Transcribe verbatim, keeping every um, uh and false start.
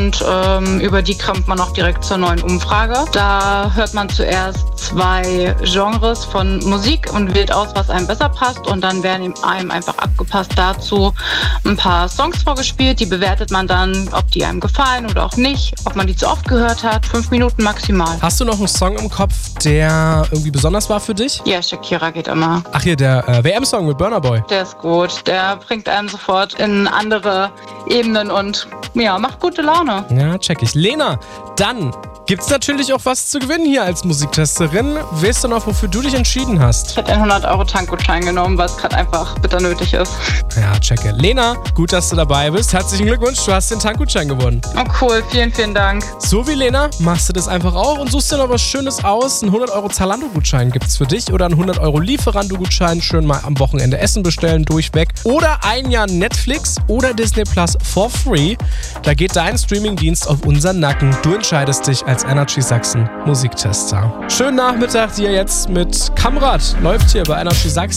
und ähm, über die kommt man auch direkt zur neuen Umfrage. Da hört man zuerst zwei Genres von Musik und wählt aus, was einem besser passt und dann werden einem einfach abgepasst dazu ein paar Songs vorgespielt. Die bewertet man dann, ob die einem gefallen oder auch nicht, ob man die zu oft gehört hat. Fünf Minuten maximal. Hast du noch einen Song im Kopf, der irgendwie besonders war für dich? Ja, Shakira geht immer. Ach hier, der äh, W M-Song mit Burna Boy. Der ist gut. Der bringt einem sofort in andere Ebenen und ja, macht gute Laune. Ja, check ich. Lena, dann gibt's natürlich auch was zu gewinnen hier als Musiktesterin. Weißt du noch, wofür du dich entschieden hast? Ich hätte einen hundert Euro Tankgutschein genommen, weil es gerade einfach bitter nötig ist. Ja, checke. Lena, gut, dass du dabei bist. Herzlichen Glückwunsch, du hast den Tankgutschein gewonnen. Oh cool, vielen, vielen Dank. So wie Lena, machst du das einfach auch und suchst dir noch was Schönes aus. Ein hundert Euro Zalando-Gutschein gibt's für dich oder ein hundert Euro Lieferando-Gutschein. Schön mal am Wochenende Essen bestellen, durchweg. Oder ein Jahr Netflix oder Disney Plus for free. Da geht dein Streamingdienst auf unseren Nacken. Du entscheidest dich als Energy Sachsen Musiktester. Schönen Nachmittag dir jetzt mit Kamrat. Läuft hier bei Energy Sachsen.